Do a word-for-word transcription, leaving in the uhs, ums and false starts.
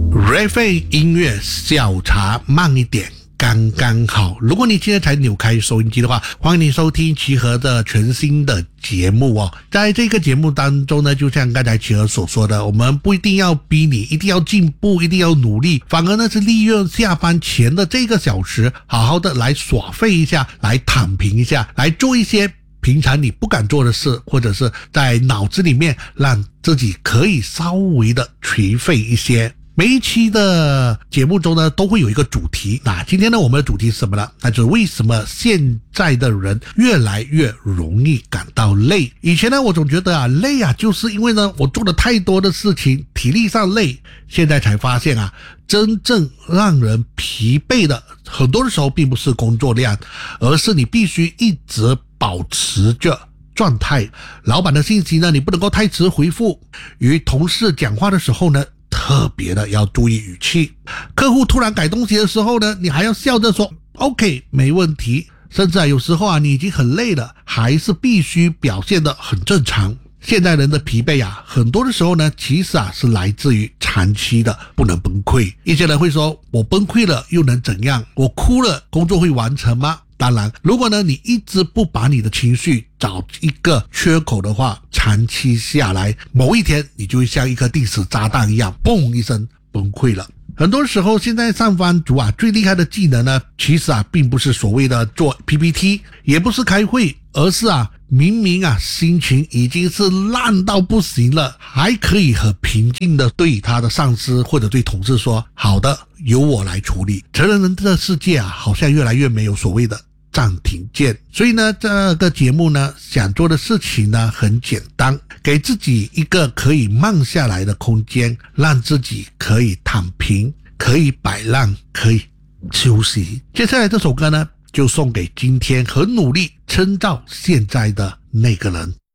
瑞费音乐小茶慢一点刚刚好。如果你今天才扭开收音机的话，欢迎你收听齐和的全新的节目哦。在这个节目当中呢，就像刚才齐和所说的，我们不一定要逼你一定要进步，一定要努力，反而呢是利用下班前的这个小时，好好的来耍废一下，来躺平一下，来做一些平常你不敢做的事，或者是在脑子里面让自己可以稍微的颓废一些。每一期的节目中呢，都会有一个主题。那今天呢，我们的主题是什么呢？那就是为什么现在的人越来越容易感到累。以前呢，我总觉得啊，累啊，就是因为呢，我做了太多的事情，体力上累。现在才发现啊，真正让人疲惫的，很多的时候并不是工作量，而是你必须一直保持着状态。老板的信息呢，你不能够太迟回复。与同事讲话的时候呢，特别的要注意语气。客户突然改东西的时候呢，你还要笑着说 OK 没问题。甚至啊，有时候啊，你已经很累了，还是必须表现得很正常。现代人的疲惫啊，很多的时候呢，其实啊是来自于长期的不能崩溃。一些人会说，我崩溃了又能怎样？我哭了，工作会完成吗？当然，如果呢你一直不把你的情绪找一个缺口的话，长期下来，某一天你就会像一颗定时炸弹一样，嘣一声崩溃了。很多时候，现在上班族啊最厉害的技能呢，其实啊并不是所谓的做 P P T， 也不是开会，而是啊明明啊心情已经是烂到不行了，还可以很平静的对他的上司或者对同事说，好的，由我来处理。成人的世界啊，好像越来越没有所谓的暂停键。所以呢，这个节目呢，想做的事情呢很简单，给自己一个可以慢下来的空间，让自己可以躺平，可以摆烂，可以休息。接下来这首歌呢，就送给今天很努力撑到现在的那个人。